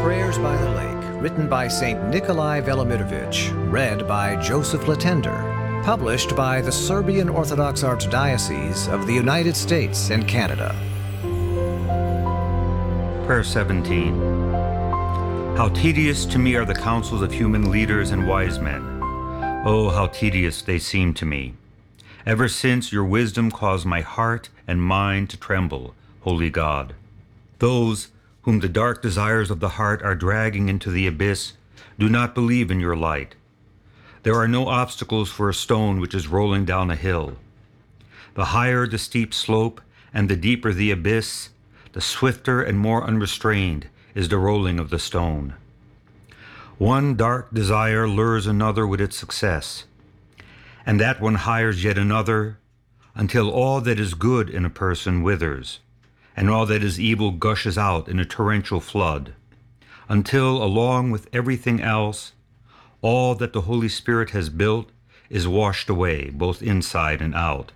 Prayers by the Lake, written by St. Nikolai Velimirovich, read by Joseph Latender, published by the Serbian Orthodox Archdiocese of the United States and Canada. Prayer 17. How tedious to me are the counsels of human leaders and wise men. Oh, how tedious they seem to me. Ever since your wisdom caused my heart and mind to tremble, Holy God. Those whom the dark desires of the heart are dragging into the abyss do not believe in your light. There are no obstacles for a stone which is rolling down a hill. The higher the steep slope and the deeper the abyss, the swifter and more unrestrained is the rolling of the stone. One dark desire lures another with its success, and that one hires yet another, until all that is good in a person withers, and all that is evil gushes out in a torrential flood, until, along with everything else, all that the Holy Spirit has built is washed away, both inside and out.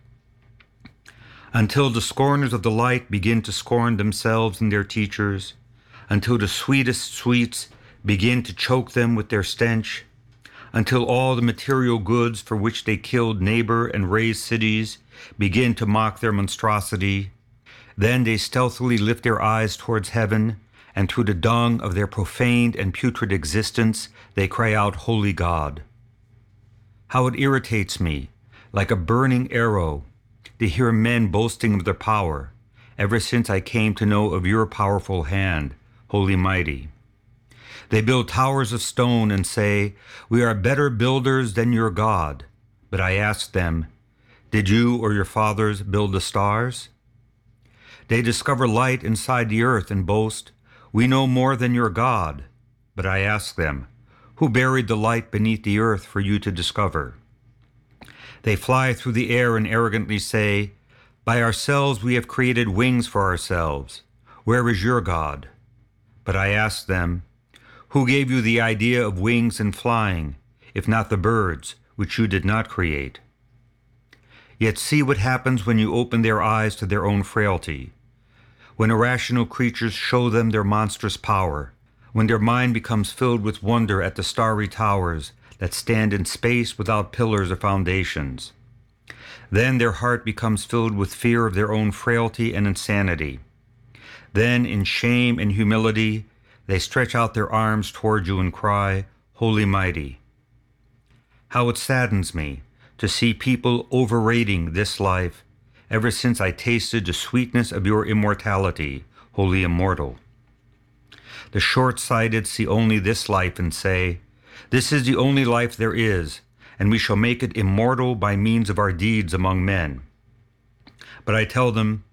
Until the scorners of the light begin to scorn themselves and their teachers, until the sweetest sweets begin to choke them with their stench, until all the material goods for which they killed neighbor and razed cities begin to mock their monstrosity, then they stealthily lift their eyes towards heaven, and through the dung of their profaned and putrid existence, they cry out, Holy God. How it irritates me, like a burning arrow, to hear men boasting of their power, ever since I came to know of your powerful hand, Holy Mighty. They build towers of stone and say, we are better builders than your God. But I ask them, did you or your fathers build the stars? They discover light inside the earth and boast, we know more than your God. But I ask them, who buried the light beneath the earth for you to discover? They fly through the air and arrogantly say, by ourselves we have created wings for ourselves. Where is your God? But I ask them, who gave you the idea of wings and flying, if not the birds, which you did not create? Yet see what happens when you open their eyes to their own frailty, when irrational creatures show them their monstrous power, when their mind becomes filled with wonder at the starry towers that stand in space without pillars or foundations. Then their heart becomes filled with fear of their own frailty and insanity. Then, in shame and humility, they stretch out their arms toward you and cry, Holy Mighty. How it saddens me to see people overrating this life ever since I tasted the sweetness of your immortality, Holy Immortal. The short-sighted see only this life and say, this is the only life there is, and we shall make it immortal by means of our deeds among men. But I tell them,